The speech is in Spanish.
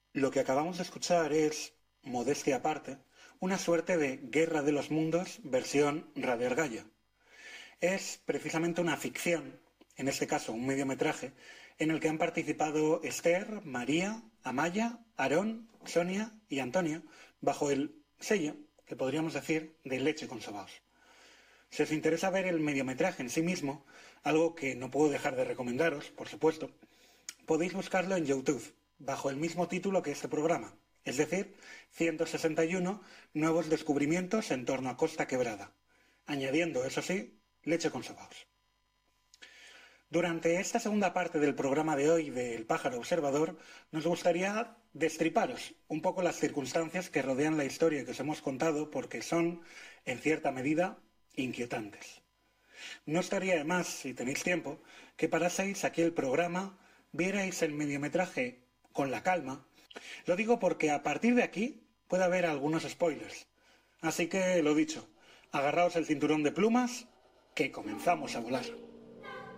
Lo que acabamos de escuchar es, modestia aparte, una suerte de Guerra de los Mundos versión Radio Ergaya. Es precisamente una ficción, en este caso un mediometraje, en el que han participado Esther, María, Amaya, Aarón, Sonia y Antonio, bajo el sello, que podríamos decir, de Leche con Sobaos. Si os interesa ver el mediometraje en sí mismo, algo que no puedo dejar de recomendaros, por supuesto, podéis buscarlo en YouTube, bajo el mismo título que este programa, es decir, 161 nuevos descubrimientos en torno a Costa Quebrada, añadiendo, eso sí, Leche con Sobaos. Durante esta segunda parte del programa de hoy de El pájaro observador, nos gustaría destriparos un poco las circunstancias que rodean la historia que os hemos contado porque son, en cierta medida, inquietantes. No estaría de más, si tenéis tiempo, que paraseis aquí el programa, vierais el mediometraje con la calma. Lo digo porque a partir de aquí puede haber algunos spoilers. Así que, lo dicho, agarraos el cinturón de plumas, que comenzamos a volar.